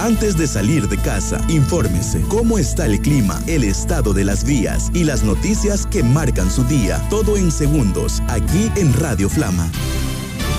Antes de salir de casa, infórmese cómo está el clima, el estado de las vías y las noticias que marcan su día. Todo en segundos, aquí en Radio Flama.